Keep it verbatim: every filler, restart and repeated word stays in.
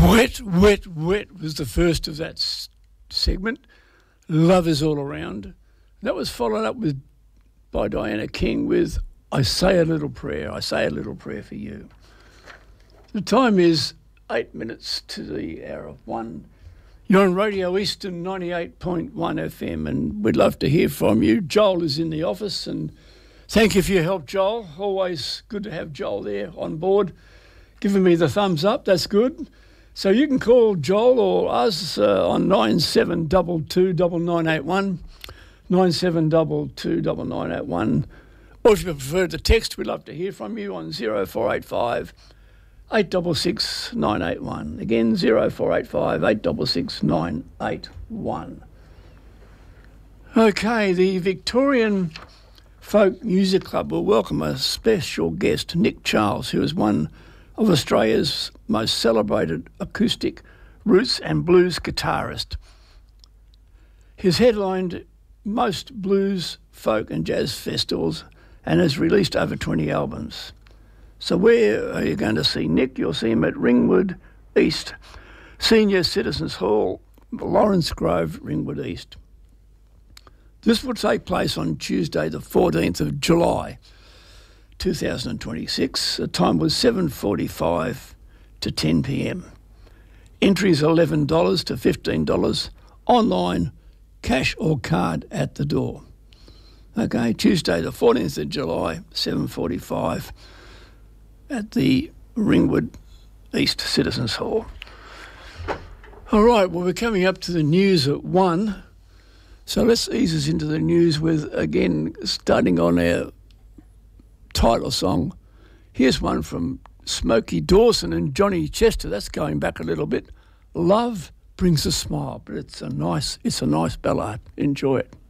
Wet, Wet, Wet was the first of that s- segment. Love is all around. That was followed up with by Diana King with I Say a Little Prayer. I Say a Little Prayer for You. The time is eight minutes to the hour of one. You're on Radio Eastern ninety-eight point one F M and we'd love to hear from you. Joel is in the office and thank you for your help, Joel. Always good to have Joel there on board. Giving me the thumbs up, that's good. So you can call Joel or us uh, on nine seven two two nine nine eight one, nine seven two two nine nine eight one. Or if you prefer the text, we'd love to hear from you on zero four eight five, eight six six, nine eight one. Again, zero four eight five, eight six six, nine eight one. Okay, the Victorian Folk Music Club will welcome a special guest, Nick Charles, who is one of Australia's most celebrated acoustic roots and blues guitarist. He's headlined most blues, folk and jazz festivals and has released over twenty albums. So where are you going to see Nick? You'll see him at Ringwood East, Senior Citizens Hall, Lawrence Grove, Ringwood East. This will take place on Tuesday the fourteenth of July, two thousand twenty-six. The time was seven forty-five to ten p.m. Entry is eleven dollars to fifteen dollars, online, cash or card at the door. Okay, Tuesday the fourteenth of July, seven forty-five at the Ringwood East Citizens Hall. All right, well, we're coming up to the news at one. So let's ease us into the news with, again, starting on our title song. Here's one from Smokey Dawson and Johnny Chester. That's going back a little bit. Love Brings a Smile, but it's a nice, it's a nice ballad. Enjoy it.